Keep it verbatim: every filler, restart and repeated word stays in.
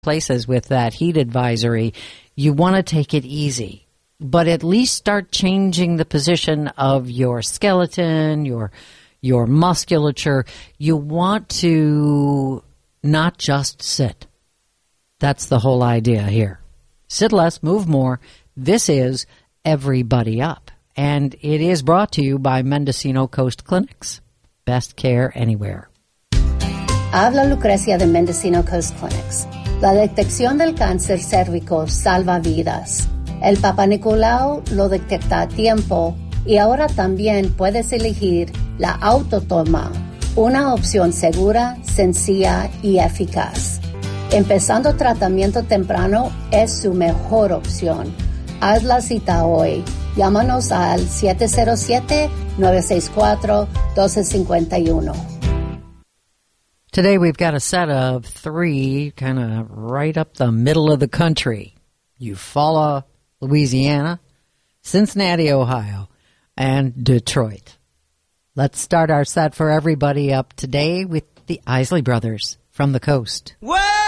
places with that heat advisory, you want to take it easy, but at least start changing the position of your skeleton, your your musculature. You want to not just sit. That's the whole idea here. Sit less, move more. This is Everybody Up, and it is brought to you by Mendocino Coast Clinics. Best care anywhere. Habla Lucrecia de Mendocino Coast Clinics. La detección del cáncer cérvico salva vidas. El Papa Nicolau lo detecta a tiempo y ahora también puedes elegir la autotoma, una opción segura, sencilla y eficaz. Empezando tratamiento temprano es su mejor opción. Haz la cita hoy. Llámanos al siete cero siete, nueve seis cuatro, uno dos cinco uno. Today we've got a set of three kind of right up the middle of the country. Eufaula, Louisiana, Cincinnati, Ohio, and Detroit. Let's start our set for Everybody Up today with the Isley Brothers from the coast. Whoa!